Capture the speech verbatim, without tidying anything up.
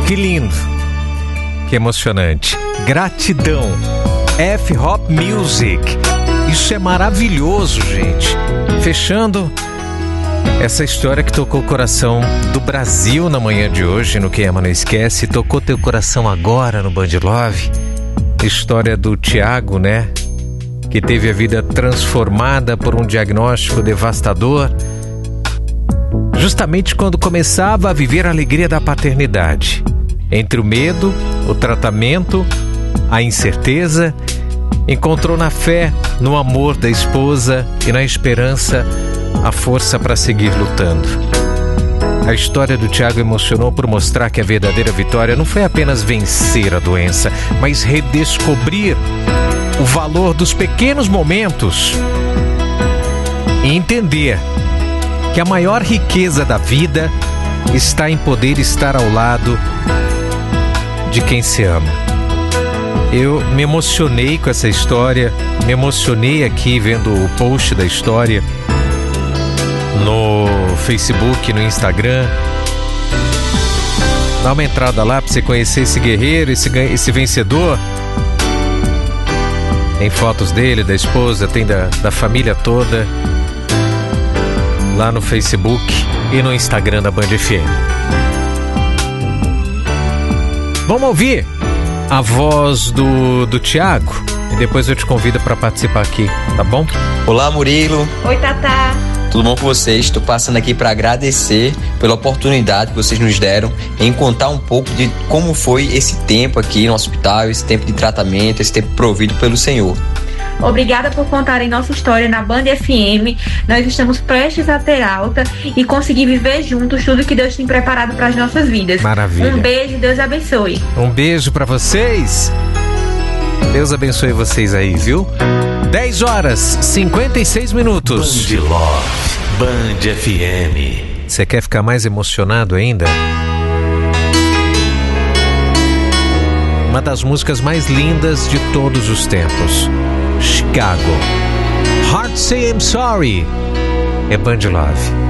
Que lindo, que emocionante. Gratidão, F-Hop Music. Isso é maravilhoso, gente. Fechando essa história que tocou o coração do Brasil na manhã de hoje, no Quem Ama Não Esquece. Tocou teu coração agora no Band Love. História do Tiago, né? Que teve a vida transformada por um diagnóstico devastador, justamente quando começava a viver a alegria da paternidade. Entre o medo, o tratamento, a incerteza, encontrou na fé, no amor da esposa e na esperança a força para seguir lutando. A história do Tiago emocionou por mostrar que a verdadeira vitória não foi apenas vencer a doença, mas redescobrir o valor dos pequenos momentos e entender que a maior riqueza da vida está em poder estar ao lado de quem se ama. Eu me emocionei com essa história, me emocionei aqui vendo o post da história no Facebook, no Instagram. Dá uma entrada lá para você conhecer esse guerreiro, esse, esse vencedor. Tem fotos dele, da esposa, tem da, da família toda lá no Facebook e no Instagram da Band F M. Vamos ouvir a voz do, do Tiago e depois eu te convido para participar aqui, tá bom? Olá, Murilo. Oi, Tatá. Tudo bom com vocês? Estou passando aqui para agradecer pela oportunidade que vocês nos deram em contar um pouco de como foi esse tempo aqui no hospital, esse tempo de tratamento, esse tempo provido pelo Senhor. Obrigada por contarem nossa história na Band F M. Nós estamos prestes a ter alta e conseguir viver juntos tudo que Deus tem preparado para as nossas vidas. Maravilha. Um beijo, Deus abençoe. Um beijo para vocês. Deus abençoe vocês aí, viu? dez horas e cinquenta e seis minutos. Band Love, Band F M. Você quer ficar mais emocionado ainda? Uma das músicas mais lindas de todos os tempos. Chicago. Hard to Say I'm Sorry. É Band Love.